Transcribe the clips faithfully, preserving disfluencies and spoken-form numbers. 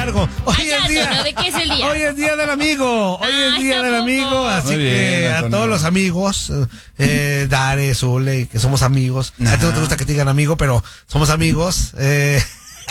largo. Hoy Ay, es día. Antonio, ¿de qué es el día? Hoy es día del amigo. Hoy Ah, es día del ¿tampoco? amigo. Así Muy bien, que a Antonio. todos los amigos, eh, Dare, Zule, que somos amigos. A ti no te gusta que te digan amigo, pero somos amigos. Eh,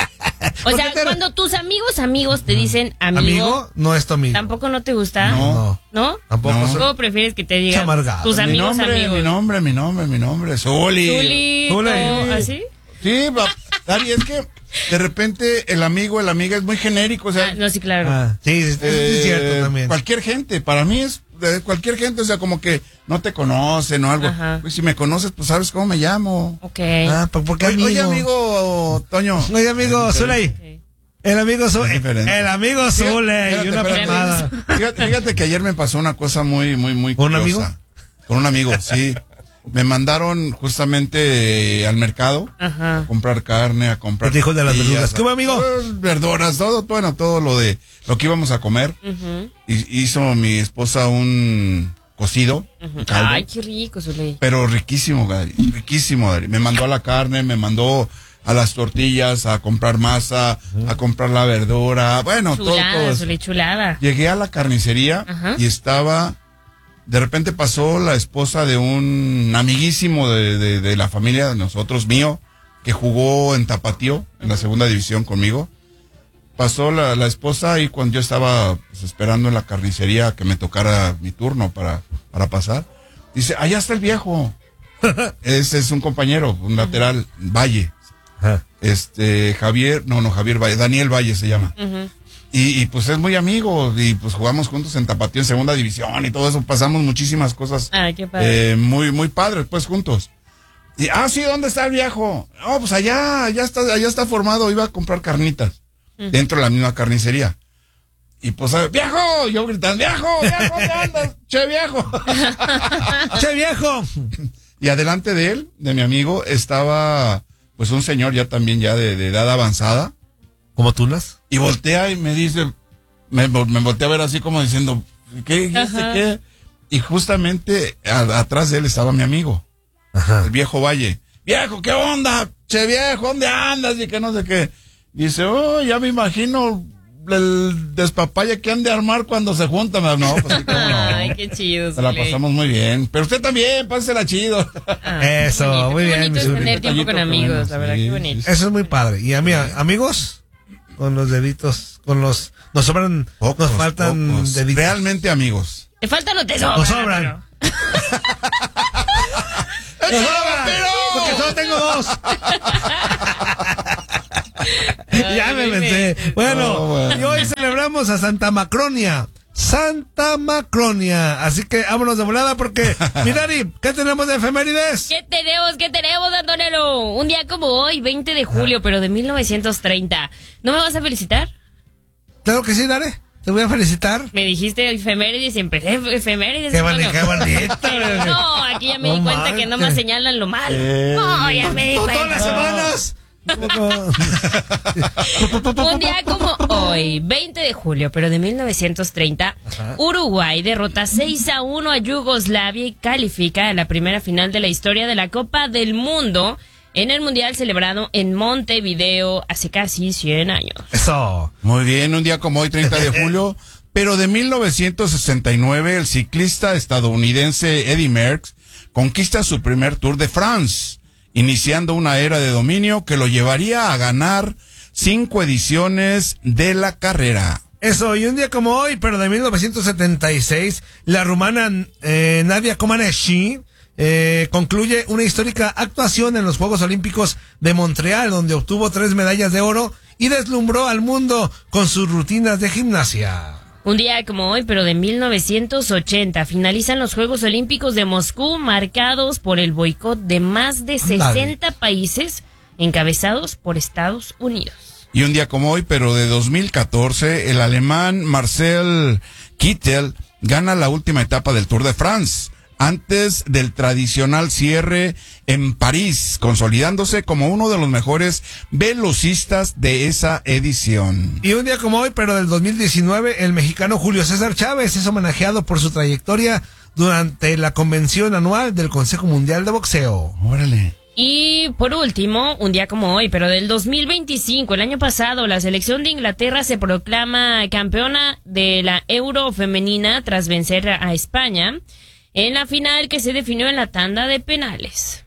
O sea, te... cuando tus amigos, amigos te dicen amigo, amigo, no es tu amigo. ¿tampoco no te gusta? No. ¿No? Tampoco. No. soy- ¿Cómo prefieres que te digan Chamargado. tus Mi amigos, nombre, amigos? mi nombre, mi nombre, mi nombre. Zuli. Zuli, Zuli. ¿o ¿así? Sí, va- Dari, es que de repente el amigo, la amiga es muy genérico, o sea, Ah, no, sí, claro. Ah, sí, es, es eh, cierto también. cualquier gente, para mí es de cualquier gente, o sea, como que no te conocen o algo. Ajá. Pues si me conoces, pues sabes cómo me llamo. Ok. Ah, ¿por por qué Oye, amigo? oye, amigo Toño. Oye, amigo, Es Zuley. Ok. El amigo Zule. Es diferente. El amigo Zule. Fíjate, Y una espérate, palmada. Fíjate, fíjate que ayer me pasó una cosa muy, muy, muy ¿Con un curiosa. amigo? Con un amigo, sí. Me mandaron justamente eh, al mercado Ajá. a comprar carne, a comprar. ¿Qué te dijo el de las tortillas, verduras? ¿Qué hubo, amigo? eh, Verduras, todo, bueno, todo lo de lo que íbamos a comer. Ujú, Y hizo mi esposa un cocido, ujú. un caldo, Ay, qué rico, Zuli. pero riquísimo, Gary, riquísimo, Gary. Me mandó a la carne, me mandó a las tortillas, a comprar masa, a comprar la verdura, bueno, todo, todo Chulada, eso. Zuli, chulada. Llegué a la carnicería Ajá. y estaba, de repente pasó la esposa de un amiguísimo de, de, de la familia de nosotros, mío, que jugó en Tapatío, en la segunda división conmigo. Pasó la, la esposa y cuando yo estaba pues, esperando en la carnicería que me tocara mi turno para, para pasar, dice, allá está el viejo. Ese es un compañero, un lateral, Valle. Ajá. Este, Javier, no, no, Javier Valle, Daniel Valle se llama. Ujú. Y, y pues es muy amigo, y pues jugamos juntos en Tapatío en segunda división y todo eso, pasamos muchísimas cosas Ay, qué padre. eh, muy, muy padres, pues juntos. Y, ah, sí, ¿dónde está el viejo? Oh, pues allá, allá está, allá está formado, iba a comprar carnitas, Ujú. dentro de la misma carnicería. Y pues, eh, viejo, yo gritando, viejo, viejo, ¿dónde andas? Che, viejo. Che, viejo. Y adelante de él, de mi amigo, estaba pues un señor ya también ya de, de edad avanzada. ¿Como tunas? Y voltea y me dice, me, vol- me voltea a ver así como diciendo, ¿qué dijiste? Ajá. ¿Qué? Y justamente a- atrás de él estaba mi amigo, Ajá. el viejo Valle. Viejo, ¿qué onda? Che viejo, ¿dónde andas? Y que no sé qué. Dice, oh, ya me imagino el despapalle que han de armar cuando se juntan. No, pues sí, cómo no. Ay, qué chido, Se la Zuli. pasamos muy bien. Pero usted también, pásela chido. Ay, Eso, qué bonito, muy qué bien, bonito mi es Zuli. tener tiempo con Detallito, amigos, bueno, la verdad, sí, qué bonito. sí, Eso es muy padre. Y a mí, amigos, con los deditos, con los... Nos sobran, Pocos, nos faltan pocos. deditos. Realmente amigos. Te faltan o te sobran. Nos sobran. ¡Eso ¡Nos no, sobran! vampiro! Porque solo tengo dos. Ya me dime. pensé. Bueno, Oh, bueno. y hoy celebramos a Santa Macronia. Santa Macronia. Así que vámonos de volada porque, Mirari, ¿qué tenemos de efemérides? ¿Qué tenemos? ¿Qué tenemos, Antonio? Un día como hoy, veinte de julio, pero de mil novecientos treinta. ¿No me vas a felicitar? Claro que sí, Dare. Te voy a felicitar. Me dijiste efemérides y empecé efemérides. Qué bonito, Antonio. qué bonito. No, aquí ya me No di cuenta manches. que no me señalan lo malo. Eh, No, ya me di Todas las cuenta. semanas. Un día como hoy, veinte de julio, pero de mil novecientos treinta, Ajá. Uruguay derrota seis a uno a Yugoslavia y califica a la primera final de la historia de la Copa del Mundo en el Mundial celebrado en Montevideo hace casi cien años. Eso. Muy bien, un día como hoy, treinta de julio, pero de mil novecientos sesenta y nueve, el ciclista estadounidense Eddy Merckx conquista su primer Tour de France, iniciando una era de dominio que lo llevaría a ganar cinco ediciones de la carrera. Eso, y un día como hoy, pero de mil novecientos setenta y seis, la rumana eh, Nadia Comaneci eh, concluye una histórica actuación en los Juegos Olímpicos de Montreal, donde obtuvo tres medallas de oro y deslumbró al mundo con sus rutinas de gimnasia. Un día como hoy, pero de mil novecientos ochenta, finalizan los Juegos Olímpicos de Moscú marcados por el boicot de más de sesenta países encabezados por Estados Unidos. Y un día como hoy, pero de dos mil catorce, el alemán Marcel Kittel gana la última etapa del Tour de France, antes del tradicional cierre en París, consolidándose como uno de los mejores velocistas de esa edición. Y un día como hoy, pero del dos mil diecinueve, el mexicano Julio César Chávez es homenajeado por su trayectoria durante la convención anual del Consejo Mundial de Boxeo. Órale. Y por último, un día como hoy, pero del dos mil veinticinco, el año pasado, la selección de Inglaterra se proclama campeona de la Euro femenina tras vencer a España en la final que se definió en la tanda de penales.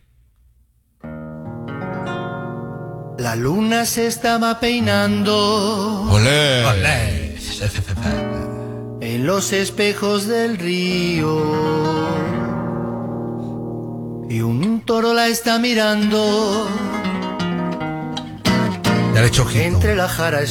La luna se estaba peinando. ¡Olé! Olé. En los espejos del río. Y un toro la está mirando. Ya le echo ojito. Entre la jara